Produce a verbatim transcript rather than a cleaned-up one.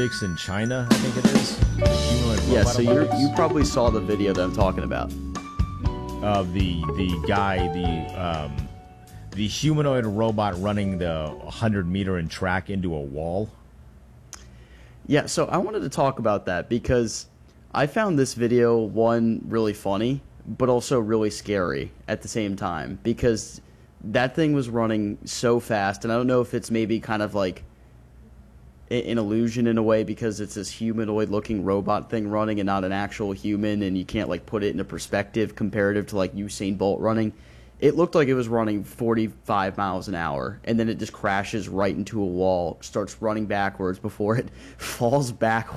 in China, I think it is. The humanoid Yeah, robot so you Olympics. you probably saw the video that I'm talking about. Of the the guy, the um, the humanoid robot running the one hundred meter and track into a wall. Yeah, so I wanted to talk about that because I found this video, one, really funny, but also really scary at the same time because that thing was running so fast, and I don't know if it's maybe kind of like an illusion in a way because it's this humanoid-looking robot thing running and not an actual human, and you can't like put it into perspective comparative to like Usain Bolt running. It looked like it was running forty-five miles an hour, and then it just crashes right into a wall, starts running backwards before it falls back